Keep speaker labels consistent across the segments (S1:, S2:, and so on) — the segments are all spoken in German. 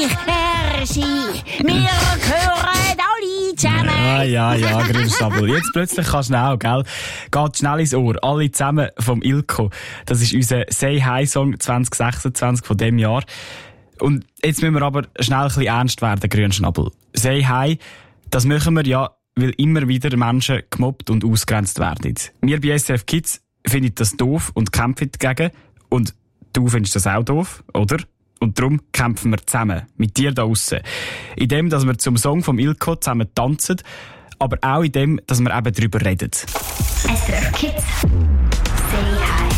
S1: Herrschi, wir gehören alle zusammen.
S2: Ja, Grünschnabel. Jetzt plötzlich kannst du auch, gell? Geht schnell ins Ohr. Alle zusammen vom Ilko. Das ist unser Say Hi Song 2026 von diesem Jahr. Und jetzt müssen wir aber schnell ein bisschen ernst werden, Grünschnabel. Say Hi, das machen wir ja, weil immer wieder Menschen gemobbt und ausgrenzt werden. Wir bei SRF Kids finden das doof und kämpfen dagegen. Und du findest das auch doof, oder? Und darum kämpfen wir zusammen, mit dir da draussen. In dem, dass wir zum Song vom Ilko zusammen tanzen, aber auch in dem, dass wir eben darüber reden.
S3: SRF Kids. Say hi.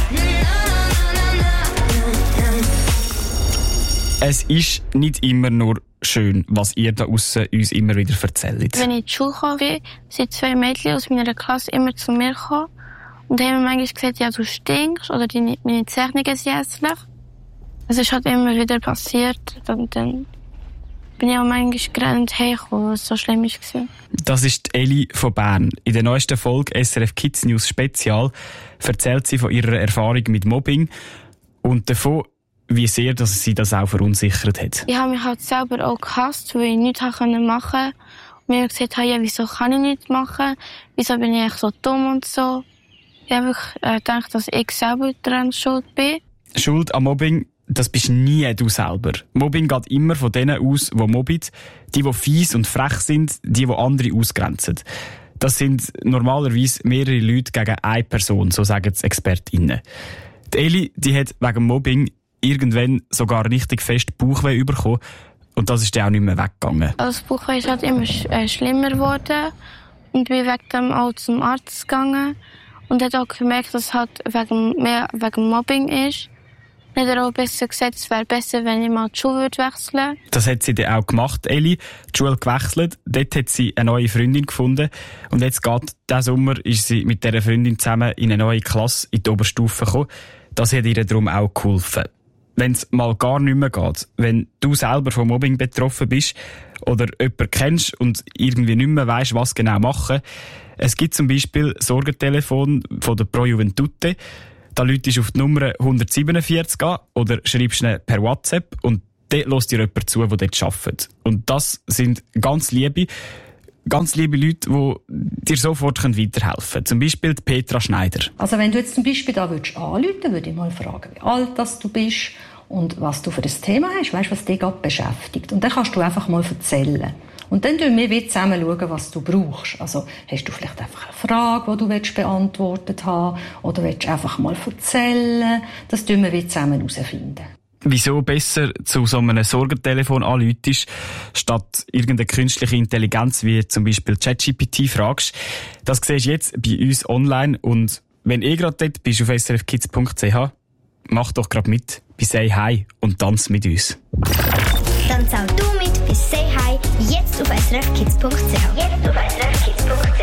S2: Es ist nicht immer nur schön, was ihr da draussen uns immer wieder erzählt.
S4: Wenn ich in die Schule gekommen bin, sind 2 Mädchen aus meiner Klasse immer zu mir gekommen und haben mir manchmal gesagt, ja, du stinkst oder meine Zeichnungen sind hässlich. Es ist halt immer wieder passiert und dann bin ich auch manchmal gerannt hergekommen, was so schlimm war.
S2: Das ist Eli von Bern. In der neuesten Folge SRF Kids News Spezial erzählt sie von ihrer Erfahrung mit Mobbing und davon, wie sehr dass sie das auch verunsichert hat.
S4: Ich habe mich halt selber auch gehasst, weil ich nichts machen konnte. Und mir gesagt habe, ja, wieso kann ich nichts machen? Wieso bin ich so dumm und so? Ich habe gedacht, dass ich selber daran schuld bin.
S2: Schuld am Mobbing, das bist nie du selber. Mobbing geht immer von denen aus, die mobben, die fies und frech sind, die andere ausgrenzen. Das sind normalerweise mehrere Leute gegen eine Person, so sagen die ExpertInnen. Die Eli, die hat wegen Mobbing irgendwann sogar richtig fest Bauchweh bekommen und das ist dann auch nicht mehr weggegangen.
S4: Das Bauchweh ist halt immer schlimmer geworden und bin wegen dem auch zum Arzt gegangen und hat auch gemerkt, dass es halt wegen Mobbing ist. Dann hat er auch besser gesagt, es wäre besser, wenn ich mal die Schule wechseln würde.
S2: Das hat sie dann auch gemacht, Eli. Die Schule gewechselt. Dort hat sie eine neue Freundin gefunden. Und jetzt diesen Sommer ist sie mit dieser Freundin zusammen in eine neue Klasse in die Oberstufe gekommen. Das hat ihr darum auch geholfen. Wenn es mal gar nicht mehr geht, wenn du selber von Mobbing betroffen bist oder jemanden kennst und irgendwie nicht mehr weisst, was genau machen. Es gibt zum Beispiel Sorgentelefon von der Pro Juventute. Da läutest du auf die Nummer 147 an oder schreibst ihnen per WhatsApp und dort hört dir jemand zu, der dort arbeitet. Und das sind ganz liebe Leute, die dir sofort weiterhelfen können. Zum Beispiel die Petra Schneider.
S5: Also wenn du jetzt zum Beispiel da anrufen würdest, würde ich mal fragen, wie alt du bist und was du für ein Thema hast, weißt, was dich gerade beschäftigt. Und dann kannst du einfach mal erzählen. Und dann schauen wir zusammen, was du brauchst. Also hast du vielleicht einfach eine Frage, die du beantwortet haben willst, oder willst du einfach mal erzählen? Das schauen wir zusammen herausfinden.
S2: Wieso besser zu so einem Sorgentelefon anrufst, statt irgendeine künstliche Intelligenz wie zum Beispiel ChatGPT fragst. Das siehst du jetzt bei uns online und wenn gerade dort bist auf srfkids.ch, mach doch gerade mit bei Say Hi und tanz mit uns.
S3: Tanz auch du mit bei Say Hi, jetzt auf srfkids.ch.